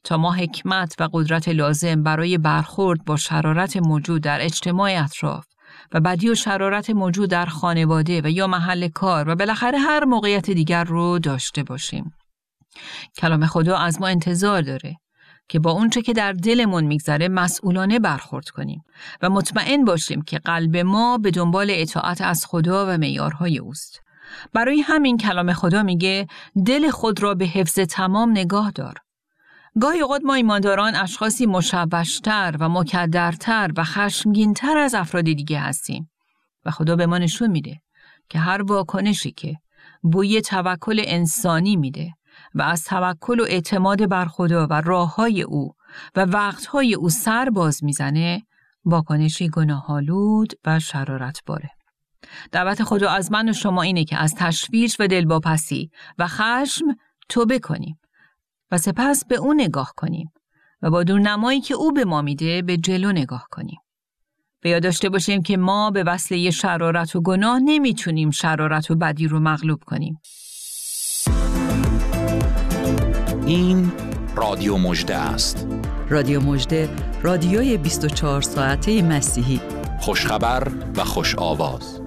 تا ما حکمت و قدرت لازم برای برخورد با شرارت موجود در اجتماع اطراف و بدی و شرارت موجود در خانواده و یا محل کار و بالاخره هر موقعیت دیگر رو داشته باشیم. کلام خدا از ما انتظار داره که با اونچه که در دلمون میگذره مسئولانه برخورد کنیم و مطمئن باشیم که قلب ما به دنبال اطاعت از خدا و معیارهای اوست. برای همین کلام خدا میگه دل خود را به حفظ تمام نگاه دار. گاهی اوقات ما ایمانداران اشخاصی مشوش‌تر و مکدرتر و خشمگین‌تر از افراد دیگه هستیم و خدا به ما نشون میده که هر واکنشی که بوی توکل انسانی میده و از توکل و اعتماد بر خدا و راه‌های او و وقت‌های او سر باز میزنه، واکنشی گناه‌آلود و شرارتباره. دعوت خدا از من و شما اینه که از تشویش و دلواپسی و خشم توبه کنیم و سپس به او نگاه کنیم و با دورنمایی که او به ما میده به جلو نگاه کنیم. به یاد داشته باشیم که ما به وسیله شرارت و گناه نمیتونیم شرارت و بدی رو مغلوب کنیم. این رادیو مژده است. رادیو مژده، رادیوی 24 ساعته مسیحی. خوشخبر و خوش آواز.